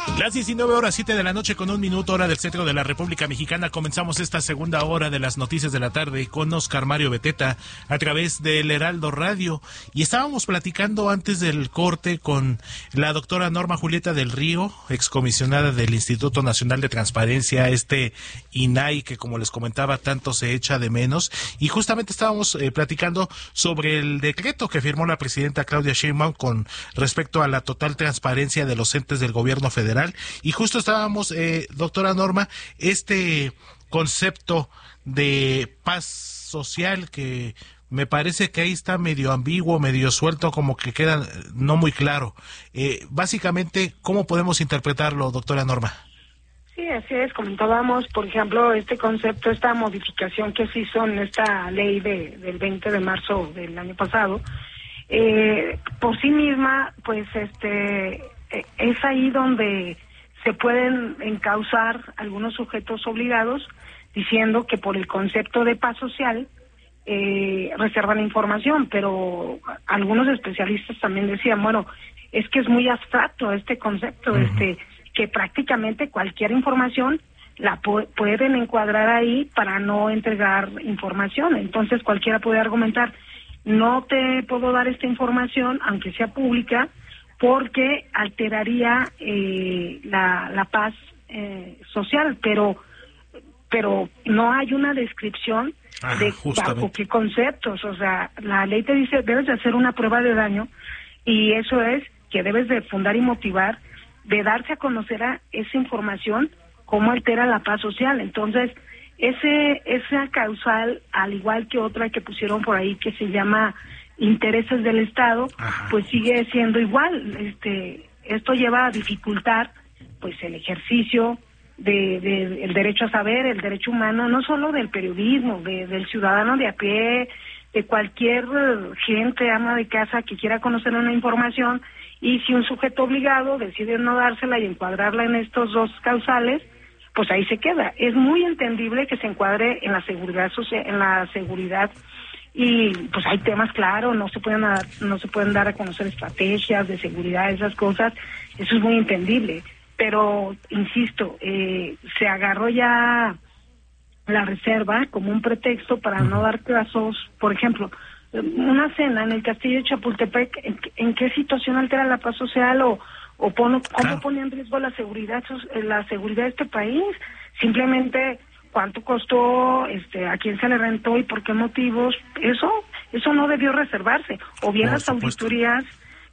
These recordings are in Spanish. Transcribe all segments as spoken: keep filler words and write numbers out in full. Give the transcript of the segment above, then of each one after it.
Las diecinueve horas siete de la noche con un minuto, hora del centro de la República Mexicana. Comenzamos esta segunda hora de las noticias de la tarde con Oscar Mario Beteta a través del Heraldo Radio. Y estábamos platicando antes del corte con la doctora Norma Julieta del Río, excomisionada del Instituto Nacional de Transparencia, este I N A I que, como les comentaba, tanto se echa de menos. Y justamente estábamos eh, platicando sobre el decreto que firmó la presidenta Claudia Sheinbaum con respecto a la total transparencia de los entes del gobierno federal. Y justo estábamos, eh, doctora Norma, este concepto de paz social que me parece que ahí está medio ambiguo, medio suelto, como que queda no muy claro. Eh, básicamente, ¿cómo podemos interpretarlo, doctora Norma? Sí, así es. Comentábamos, por ejemplo, este concepto, esta modificación que se hizo en esta ley de, del veinte de marzo del año pasado, eh, por sí misma, pues, este... es ahí donde se pueden encauzar algunos sujetos obligados diciendo que por el concepto de paz social eh, reservan información, pero algunos especialistas también decían, bueno, es que es muy abstracto este concepto, uh-huh. este que prácticamente cualquier información la pu- pueden encuadrar ahí para no entregar información, entonces cualquiera puede argumentar, no te puedo dar esta información, aunque sea pública, porque alteraría eh, la, la paz eh, social, pero pero no hay una descripción Ajá, de bajo qué conceptos, o sea, la ley te dice, debes de hacer una prueba de daño, y eso es que debes de fundar y motivar, de darse a conocer a esa información, cómo altera la paz social. Entonces, ese esa causal, al igual que otra que pusieron por ahí, que se llama intereses del Estado, Ajá. pues sigue siendo igual. Este, esto lleva a dificultar pues el ejercicio de, de el derecho a saber, el derecho humano, no solo del periodismo, de, del ciudadano de a pie, de cualquier gente, ama de casa que quiera conocer una información, y si un sujeto obligado decide no dársela y encuadrarla en estos dos causales, pues ahí se queda. Es muy entendible que se encuadre en la seguridad social, en la seguridad. Y pues hay temas, claro, no se pueden dar, no se pueden dar a conocer estrategias de seguridad, esas cosas, eso es muy entendible, pero insisto, eh, se agarró ya la reserva como un pretexto para no dar casos. Por ejemplo, una cena en el castillo de Chapultepec, ¿en, en qué situación altera la paz social o, o pone, cómo claro. pone en riesgo la seguridad, la seguridad de este país? Simplemente cuánto costó, este, a quién se le rentó y por qué motivos, eso eso no debió reservarse. O bien por las supuesto. auditorías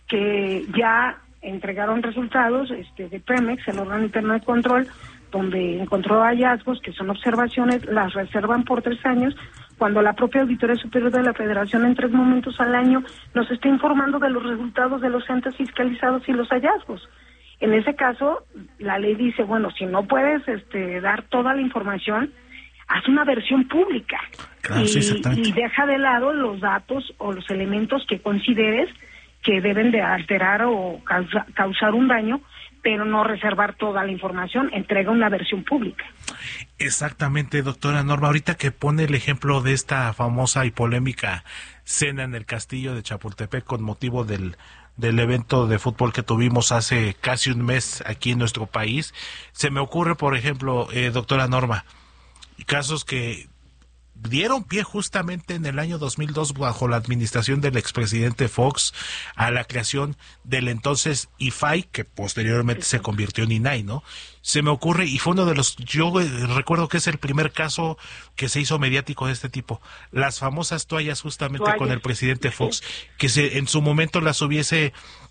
que ya entregaron resultados este, de Pemex, el órgano interno de control, donde encontró hallazgos que son observaciones, las reservan por tres años, cuando la propia Auditoría Superior de la Federación en tres momentos al año nos está informando de los resultados de los entes fiscalizados y los hallazgos. En ese caso, la ley dice, bueno, si no puedes este, dar toda la información, haz una versión pública. Claro, y, sí, y deja de lado los datos o los elementos que consideres que deben de alterar o causa, causar un daño, pero no reservar toda la información, entrega una versión pública. Exactamente, doctora Norma, ahorita que pone el ejemplo de esta famosa y polémica cena en el castillo de Chapultepec con motivo del del evento de fútbol que tuvimos hace casi un mes aquí en nuestro país, se me ocurre, por ejemplo, eh, doctora Norma, casos que dieron pie justamente en el año dos mil dos bajo la administración del expresidente Fox a la creación del entonces I F A I, que posteriormente se convirtió en I N A I, ¿no? Se me ocurre, y fue uno de los, yo recuerdo que es el primer caso que se hizo mediático de este tipo, las famosas toallas justamente toallas. con el presidente Fox, que se en su momento las hubiese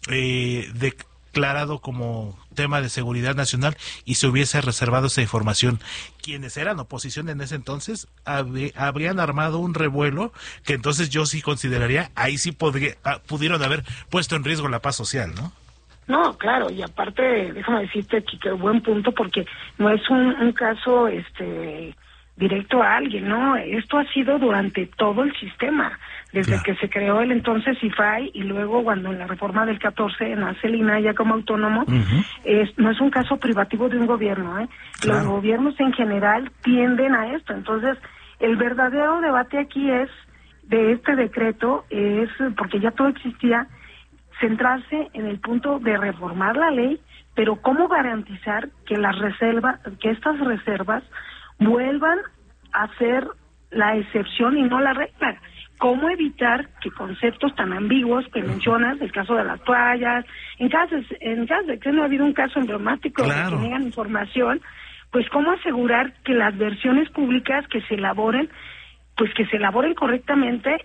eh, declarado como tema de seguridad nacional y se hubiese reservado esa información. Quienes eran oposición en ese entonces hab- habrían armado un revuelo que entonces yo sí consideraría, ahí sí podría, pudieron haber puesto en riesgo la paz social, ¿no? No, claro, y aparte, déjame decirte, Chique, buen punto, porque no es un, un caso este directo a alguien, ¿no? Esto ha sido durante todo el sistema, desde claro. que se creó el entonces I F A I y luego cuando en la reforma del catorce nace el I N A I ya como autónomo, uh-huh. es, no es un caso privativo de un gobierno, ¿eh? Claro. Los gobiernos en general tienden a esto, entonces el verdadero debate aquí es, de este decreto, es, porque ya todo existía, centrarse en el punto de reformar la ley pero ¿cómo garantizar que las reservas, que estas reservas vuelvan a ser la excepción y no la regla? ¿Cómo evitar que conceptos tan ambiguos que mencionas, el caso de las toallas, en casos, en caso de que no ha habido un caso emblemático claro. de que tengan información, pues cómo asegurar que las versiones públicas que se elaboren, pues que se elaboren correctamente